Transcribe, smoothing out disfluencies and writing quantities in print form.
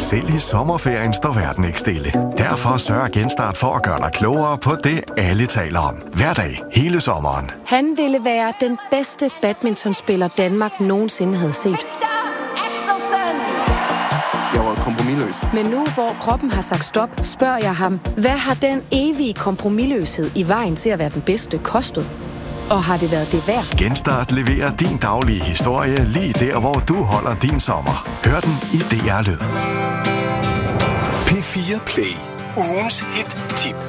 Selv i sommerferien står verden ikke stille. Derfor sørger Genstart for at gøre dig klogere på det, alle taler om. Hver dag, hele sommeren. Han ville være den bedste badmintonspiller, Danmark nogensinde havde set. Jeg var kompromisløs. Men nu, hvor kroppen har sagt stop, spørger jeg ham, hvad har den evige kompromisløshed i vejen til at være den bedste kostet? Og har det været det værd? Genstart leverer din daglige historie lige der, hvor du holder din sommer. Hør den i DR Lyd. P4 Play. Ugens hit-tip.